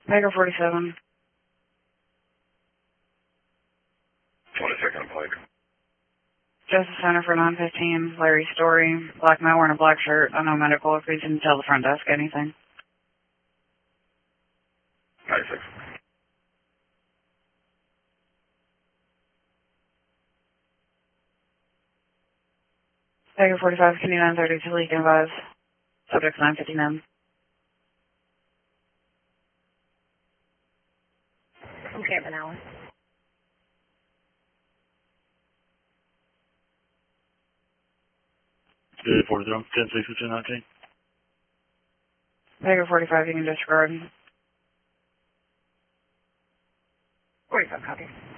Tiger 47. 22nd Pike. Justice Center for 915. Larry Story. Black male wearing a black shirt. Unknown medical. If you can tell the front desk anything. 96. Tiger 45, Kenny 930, leak and advise. Subject 959. Okay, Benalla. Good 40, 10-6, 219. Tiger 45, you can disregard. 45, copy.